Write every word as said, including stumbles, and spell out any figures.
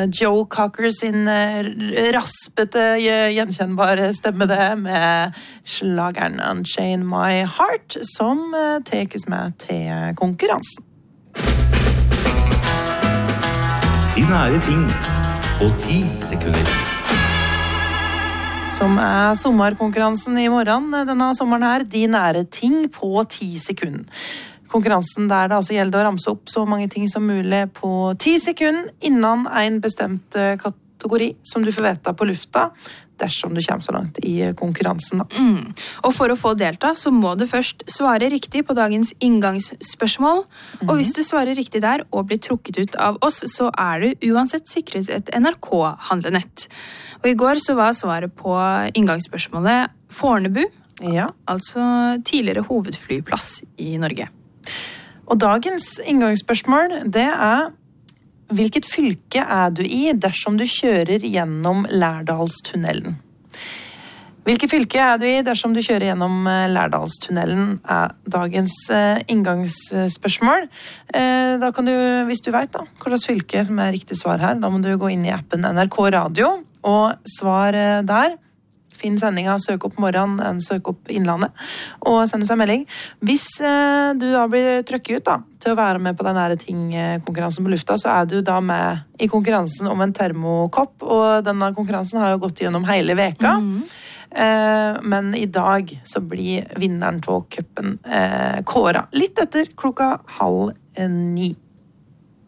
Joe Cocker sin raspete, gjenkjennbare stemme det med slageren Unchain My Heart, som tekes med til konkurransen. De nære ting på ti sekunder. Som er sommerkonkurransen i morgen denne sommeren her, De nære ting på ti sekunder. Konkurransen der det altså gjelder å ramse opp så mange ting som mulig på ti sekunder innan en bestemt kategori som du får vite på lufta, dersom du kommer så langt i konkurransen. Mm. Og for å få delta, så må du først svare riktig på dagens inngangsspørsmål. Mm. Og hvis du svarer riktig der og blir trukket ut av oss, så er du uansett sikret et N R K-handlenett. Og i går så var svaret på inngangsspørsmålet Fornebu, ja. Altså tidligere hovedflyplass i Norge. Og dagens inngangsspørsmål, det er hvilket fylke er du i dersom du kjører gjennom Lærdalstunnelen? Hvilket fylke er du i dersom du kjører gjennom Lærdalstunnelen er dagens inngangsspørsmål. Da kan du, hvis du vet da, hva slags fylke som er riktig svar her, da må du gå inn i appen N R K Radio og svar der. Finn sendinga, søk opp morgenen, søk opp Innlandet, og send seg melding. Hvis eh, du da blir trykket ut da, til å være med på den nære ting-konkurransen på lufta, så er du da med i konkurransen om en termokopp, og denne konkurransen har jo gått gjennom hele veka. Mm. Eh, men i dag så blir vinneren til cupen eh, kåret litt etter klokka halv ni.